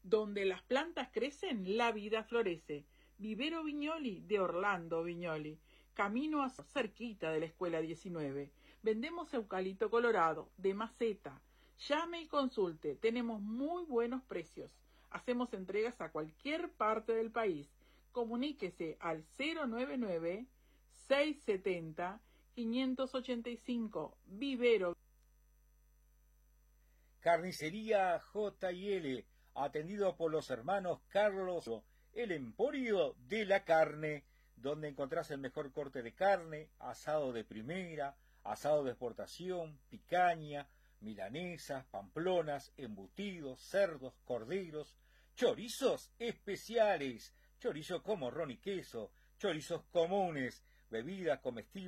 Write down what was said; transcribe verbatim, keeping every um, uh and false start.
Donde las plantas crecen, la vida florece. Vivero Viñoli de Orlando Viñoli. Camino a cerquita de la escuela diecinueve. Vendemos eucalipto colorado, de maceta. Llame y consulte, tenemos muy buenos precios. Hacemos entregas a cualquier parte del país. Comuníquese al cero nueve nueve, seis siete cero, cinco ocho cinco. Vivero. Carnicería J y L, atendido por los hermanos Carlos, el emporio de la carne, donde encontrás el mejor corte de carne, asado de primera, asado de exportación, picaña, milanesas, pamplonas, embutidos, cerdos, corderos, chorizos especiales, chorizo con morrón y queso, chorizos comunes, bebidas comestibles.